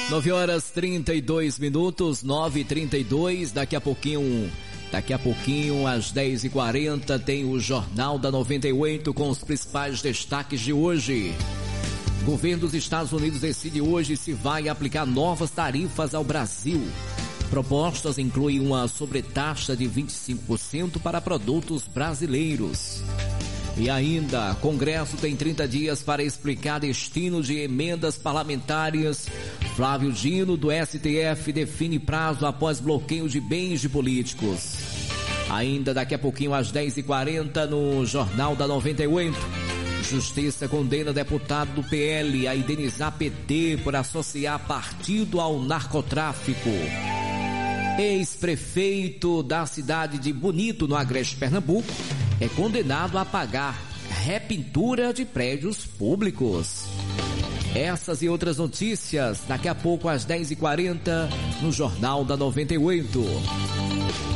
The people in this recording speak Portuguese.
9h32, 9h32, daqui a pouquinho, às 10h40, tem o Jornal da 98 com os principais destaques de hoje. Governo dos Estados Unidos decide hoje se vai aplicar novas tarifas ao Brasil. Propostas incluem uma sobretaxa de 25% para produtos brasileiros. E ainda, Congresso tem 30 dias para explicar destino de emendas parlamentares. Flávio Dino, do STF, define prazo após bloqueio de bens de políticos. Ainda daqui a pouquinho, às 10h40, no Jornal da 98. Justiça condena deputado do PL a indenizar PT por associar partido ao narcotráfico. Ex-prefeito da cidade de Bonito, no Agreste, Pernambuco, é condenado a pagar repintura de prédios públicos. Essas e outras notícias, daqui a pouco às 10h40, no Jornal da 98.